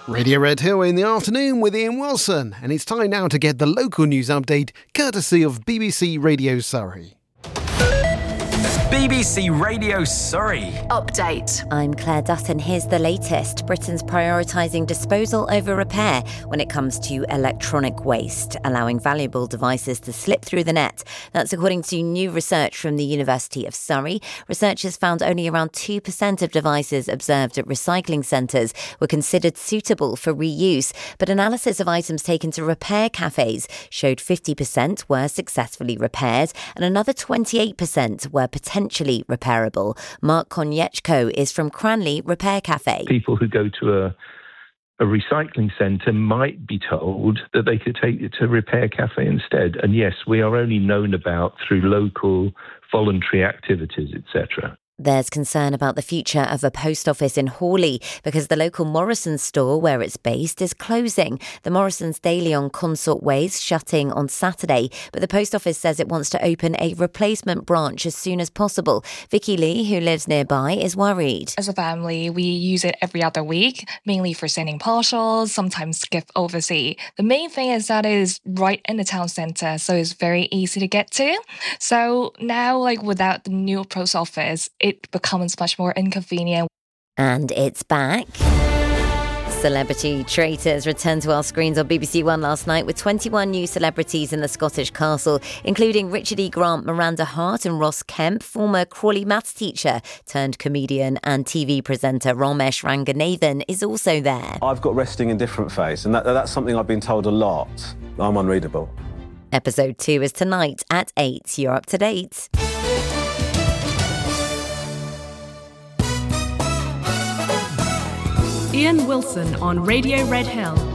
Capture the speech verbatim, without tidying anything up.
Radio Red Hill in the afternoon with Ian Wilson, and it's time now to get the local news update courtesy of B B C Radio Surrey. B B C Radio Surrey. Update. I'm Claire Dutton. Here's the latest. Britain's prioritising disposal over repair when it comes to electronic waste, allowing valuable devices to slip through the net. That's according to new research from the University of Surrey. Researchers found only around two percent of devices observed at recycling centres were considered suitable for reuse, but analysis of items taken to repair cafes showed fifty percent were successfully repaired and another twenty-eight percent were potentially repairable. Mark Konieczko is from Cranley Repair Cafe. People who go to a, a recycling centre might be told that they could take it to Repair Cafe instead. And yes, we are only known about through local voluntary activities, et cetera. There's concern about the future of a post office in Hawley because the local Morrisons store where it's based is closing. The Morrisons Daily on Consort Way's shutting on Saturday, but the post office says it wants to open a replacement branch as soon as possible. Vicky Lee, who lives nearby, is worried. As a family, we use it every other week, mainly for sending parcels, sometimes gift overseas. The main thing is that it is right in the town centre, so it's very easy to get to. So now, like without the new post office, it becomes much more inconvenient. And it's back. Celebrity Traitors returned to our screens on B B C One last night with twenty-one new celebrities in the Scottish castle, including Richard E. Grant, Miranda Hart and Ross Kemp. Former Crawley maths teacher turned comedian and T V presenter Ramesh Ranganathan is also there. I've got resting indifferent face, and that, that's something I've been told a lot. I'm unreadable. Episode two is tonight at eight. You're up to date. Ian Wilson on Radio Red Hill.